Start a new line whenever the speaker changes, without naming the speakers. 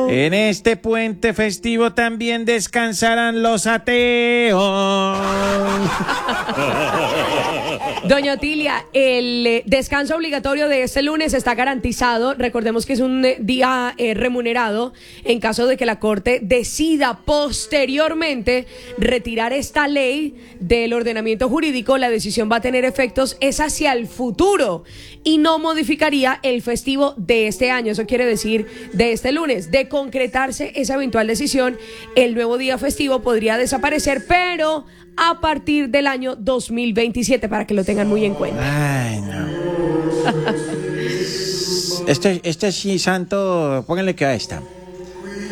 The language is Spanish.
En este puente festivo también descansarán los ateos.
Doña Otilia, el descanso obligatorio de este lunes está garantizado. Recordemos que es un día remunerado. En caso de que la Corte decida posteriormente retirar esta ley del ordenamiento jurídico, la decisión va a tener efectos es hacia el futuro y no modificaría el festivo de este año. Eso quiere decir de este lunes. De concretarse esa eventual decisión, el nuevo día festivo podría desaparecer, pero a partir del año 2027, para que lo tengan muy en cuenta.
Ay, no. Este sí, santo, pónganle que a esta.